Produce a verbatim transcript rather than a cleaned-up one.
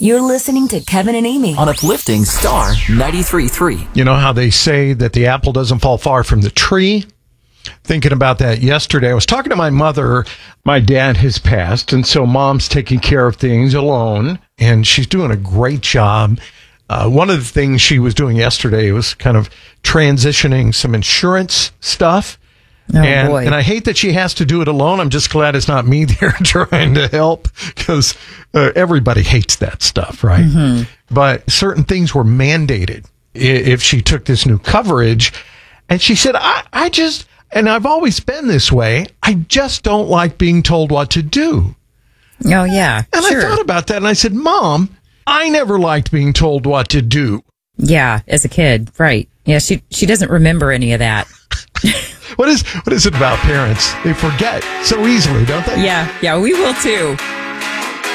You're listening to Kevin and Amy on Uplifting Star ninety-three point three. You know how they say that the apple doesn't fall far from the tree? Thinking about that yesterday. I was talking to my mother. My dad has passed, and so mom's taking care of things alone, and she's doing a great job. Uh, one of the things she was doing yesterday was kind of transitioning some insurance stuff. Oh, and, boy. and I hate that she has to do it alone. I'm just glad it's not me there trying to help, because uh, everybody hates that stuff, right? Mm-hmm. But certain things were mandated i- if she took this new coverage. And she said, I, I just, and I've always been this way, I just don't like being told what to do. Oh, yeah. And sure. I thought about that, and I said, Mom, I never liked being told what to do. Yeah, as a kid, right. Yeah, she she doesn't remember any of that. What is what is it about parents? They forget so easily, don't they? Yeah, yeah, we will too.